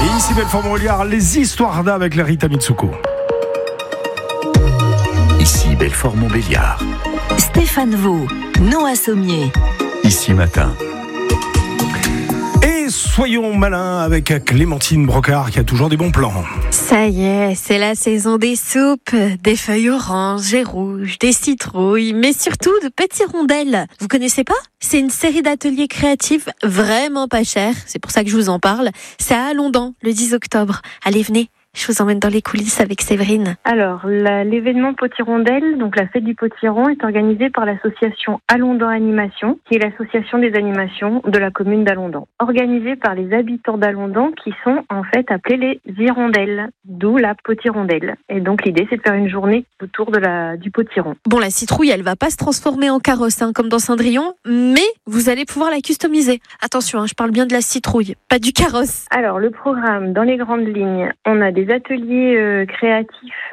Et ici Belfort-Montbéliard, les histoires d'A avec la Rita Mitsuko. Ici Belfort-Montbéliard. Stéphane Vaux, Noah Sommier. Ici Matin. Et soyons malins avec Clémentine Brocard qui a toujours des bons plans. Ça y est, c'est la saison des soupes, des feuilles oranges et rouges, des citrouilles, mais surtout de petits rondelles. Vous connaissez pas ? C'est une série d'ateliers créatifs vraiment pas chers, c'est pour ça que je vous en parle. C'est à Alondan, le 10 octobre. Allez, venez. Je vous emmène dans les coulisses avec Séverine. Alors, l'événement Potirondelle, donc la fête du potiron, est organisé par l'association Alondan Animation, qui est l'association des animations de la commune d'Alondan. Organisée par les habitants d'Alondan qui sont en fait appelés les hirondelles, d'où la potirondelle. Et donc l'idée, c'est de faire une journée autour du potiron. Bon, la citrouille, elle va pas se transformer en carrosse, comme dans Cendrillon, mais vous allez pouvoir la customiser. Attention, je parle bien de la citrouille, pas du carrosse. Alors, le programme, dans les grandes lignes, on a des ateliers créatifs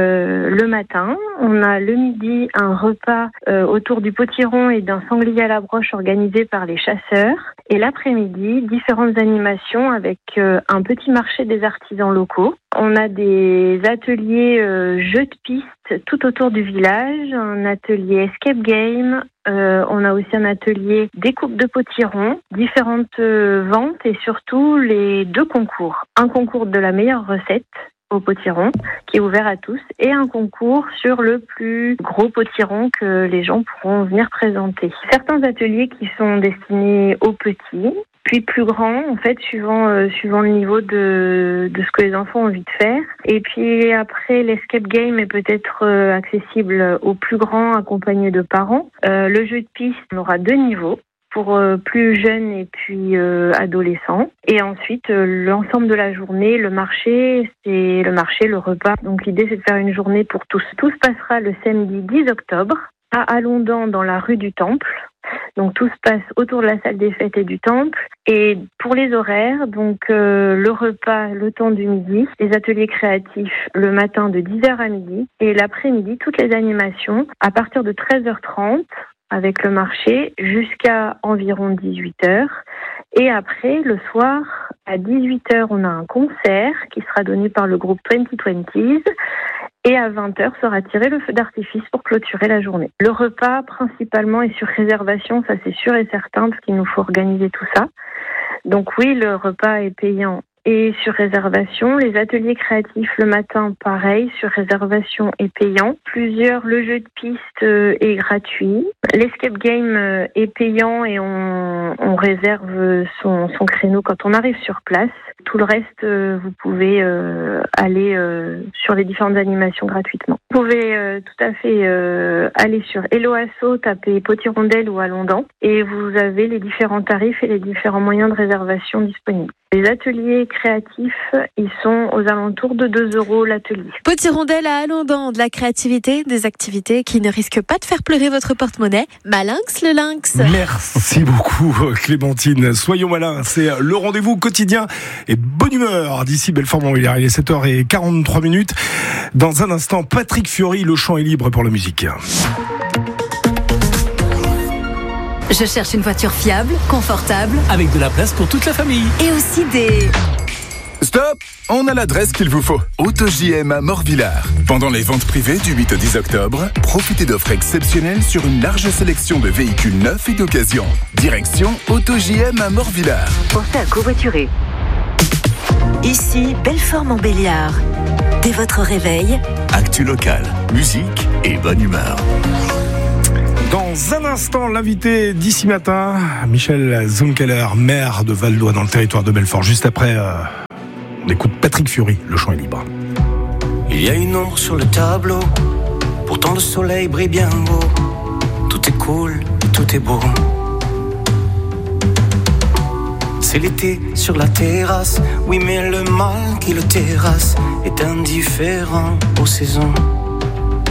le matin. On a le midi un repas autour du potiron et d'un sanglier à la broche organisé par les chasseurs. Et l'après-midi, différentes animations avec un petit marché des artisans locaux. On a des ateliers jeux de piste tout autour du village, un atelier escape game, on a aussi un atelier découpe de potiron, différentes ventes et surtout les 2 concours. Un concours de la meilleure recette au potiron qui est ouvert à tous et un concours sur le plus gros potiron que les gens pourront venir présenter. Certains ateliers qui sont destinés aux petits, puis plus grands, en fait, suivant le niveau de ce que les enfants ont envie de faire. Et puis après, l'escape game est peut-être accessible aux plus grands accompagnés de parents. Le jeu de piste, on aura 2 niveaux pour plus jeunes et puis adolescents. Et ensuite, l'ensemble de la journée, le marché, le repas. Donc l'idée, c'est de faire une journée pour tous. Tout se passera le samedi 10 octobre à Alondan, dans la rue du Temple. Donc tout se passe autour de la salle des fêtes et du temple. Et pour les horaires, donc le repas, le temps du midi, les ateliers créatifs le matin de 10h à midi et l'après-midi, toutes les animations à partir de 13h30 avec le marché jusqu'à environ 18h. Et après, le soir, à 18h, on a un concert qui sera donné par le groupe 2020s. Et à 20h sera tiré le feu d'artifice pour clôturer la journée. Le repas, principalement, est sur réservation, ça c'est sûr et certain, parce qu'il nous faut organiser tout ça. Donc oui, le repas est payant et sur réservation. Les ateliers créatifs le matin, pareil, sur réservation et payant. Le jeu de piste est gratuit. L'escape game est payant et on réserve son créneau quand on arrive sur place. Tout le reste, vous pouvez aller sur les différentes animations gratuitement. Vous pouvez tout à fait aller sur Hello Asso, taper Potirondelle ou Alondan et vous avez les différents tarifs et les différents moyens de réservation disponibles. Les ateliers créatifs, ils sont aux alentours de 2 € l'atelier. Potirondelle à Alondan, de la créativité, des activités qui ne risquent pas de faire pleurer votre porte-monnaie. Malinx le lynx. Merci beaucoup Clémentine. Soyons malins, c'est le rendez-vous quotidien et bonne humeur d'ici Belfort-Montbéliard. Il est 7h43. Dans un instant, Patrick Fiori, le champ est libre pour la musique. Je cherche une voiture fiable, confortable avec de la place pour toute la famille. et aussi des... Stop! On a l'adresse qu'il vous faut. AutoJM à Morvillard. Pendant les ventes privées du 8 au 10 octobre, profitez d'offres exceptionnelles sur une large sélection de véhicules neufs et d'occasion. Direction AutoJM à Morvillard. Pensez à covoiturer. Ici, Belfort-Montbéliard. Dès votre réveil, Actu local, musique et bonne humeur. Dans un instant, l'invité d'ici matin, Michel Zunkeler, maire de Val-d'Oie dans le territoire de Belfort. Juste après, on écoute Patrick Fiori, le champ est libre. Il y a une ombre sur le tableau, pourtant le soleil brille bien haut. Tout est cool, tout est beau. C'est l'été sur la terrasse, oui mais le mal qui le terrasse est indifférent aux saisons.